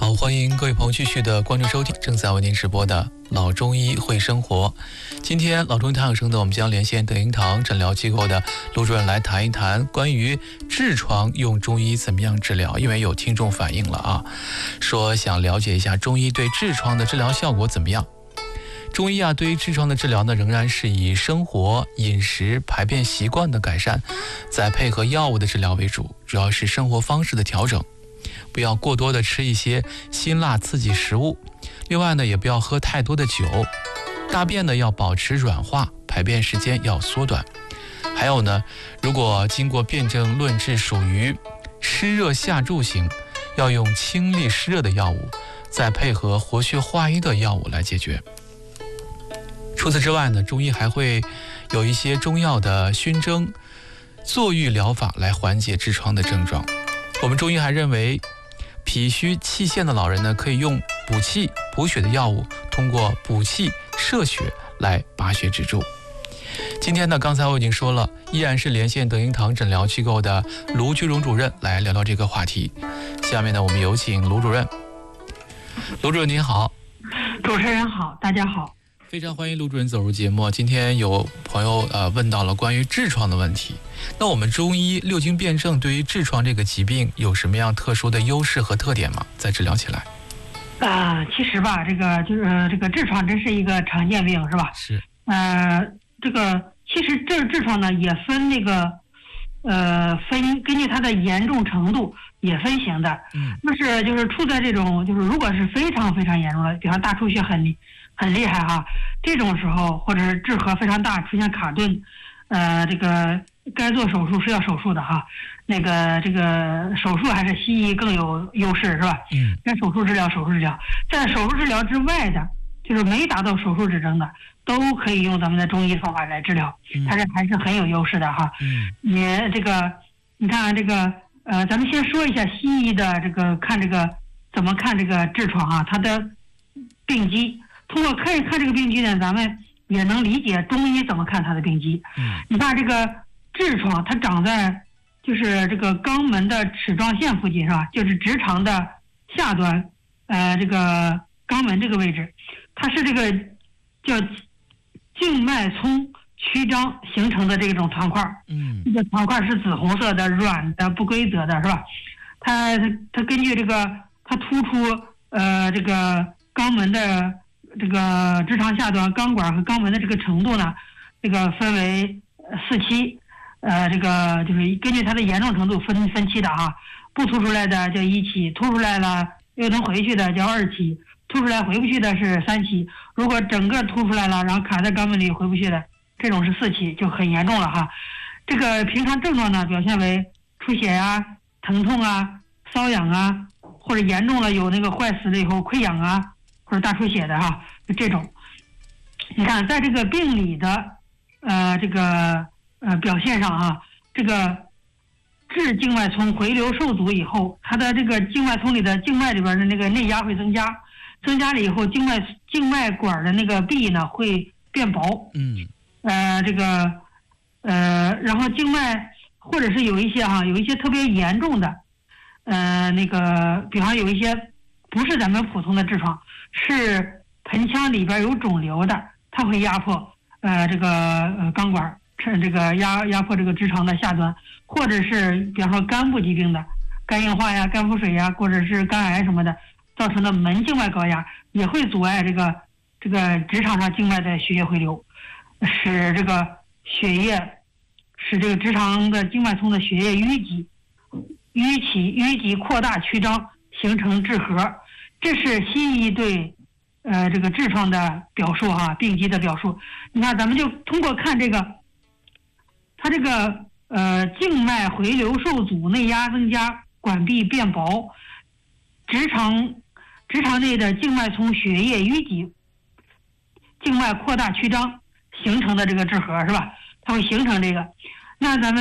好，欢迎各位朋友继续的关注收听正在为您直播的老中医会生活。今天老中医谈养生的，我们将连线德盈堂诊疗机构的卢主任来谈一谈关于痔疮用中医怎么样治疗。因为有听众反映了啊，说想了解一下中医对痔疮的治疗效果怎么样。中医对于痔疮的治疗呢，仍然是以生活、饮食、排便习惯的改善，再配合药物的治疗为主，主要是生活方式的调整。不要过多的吃一些辛辣刺激食物，另外呢，也不要喝太多的酒，大便呢要保持软化，排便时间要缩短。还有呢，如果经过辨证论治属于湿热下注型，要用清利湿热的药物，再配合活血化瘀的药物来解决。除此之外呢，中医还会有一些中药的熏蒸、坐浴疗法来缓解痔疮的症状。我们中医还认为，脾虚气陷的老人呢，可以用补气补血的药物，通过补气摄血来拔血止住。今天呢，刚才我已经说了，依然是连线德盈堂诊疗机构的卢居荣主任来聊聊这个话题。下面呢，我们有请卢主任。卢主任您好。 主持人好，大家好。 非常欢迎卢主任走入节目。今天有朋友问到了关于痔疮的问题，那我们中医六经辩证对于痔疮这个疾病有什么样特殊的优势和特点吗？在治疗起来其实吧，这个痔疮真是一个常见病，是吧？ 是。 其实痔疮呢也分根据它的严重程度也分型的。就是处在这种如果是非常非常严重的，比方大出血很厉害哈，这种时候或者是痔核非常大，出现卡顿，该做手术是要手术的哈。这个手术还是西医更有优势，是吧？跟手术治疗，在手术治疗之外的，就是没达到手术指征的，都可以用咱们的中医方法来治疗，它这还是很有优势的哈。你看咱们先说一下西医的怎么看这个痔疮啊，它的病机。通过看这个病机呢，咱们也能理解中医怎么看它的病机。你看这个痔疮，它长在就是这个肛门的齿状线附近，是吧？就是直肠的下端，这个肛门这个位置，它是这个叫静脉丛曲张形成的这种团块。这个团块是紫红色的、软的、不规则的，是吧？它根据它突出这个肛门的这个直肠下端肛管和肛门的这个程度呢，分为4期，就是根据它的严重程度分期的啊。不突出来的叫1期，突出来了又能回去的叫2期，突出来回不去的是3期。如果整个突出来了，然后卡在肛门里回不去的，这种是4期，就很严重了哈。这个平常症状呢，表现为出血呀、疼痛啊、瘙痒啊，或者严重了有坏死了以后溃疡啊，或者大出血的哈，这种。你看，在这个病理的表现上啊，这个痔静脉丛回流受阻以后，它的这个静脉丛里的静脉里边的内压会增加了以后，静脉管的壁呢会变薄。然后静脉或者是有一些特别严重的，比方有一些不是咱们普通的痔疮，是盆腔里边有肿瘤的，它会压迫肛管，压迫这个直肠的下端，或者是比方说肝部疾病的肝硬化呀、肝腹水呀，或者是肝癌什么的造成的门静脉高压，也会阻碍这个直肠上静脉的血液回流，使这个直肠的静脉丛的血液淤积扩大曲张，形成痔核。这是西医对这个痔疮的表述哈，病机的表述。你看，咱们就通过看它静脉回流受阻，内压增加，管壁变薄，直肠内的静脉丛血液淤积，静脉扩大曲张形成的这个痔核，是吧？它会形成这个。那咱们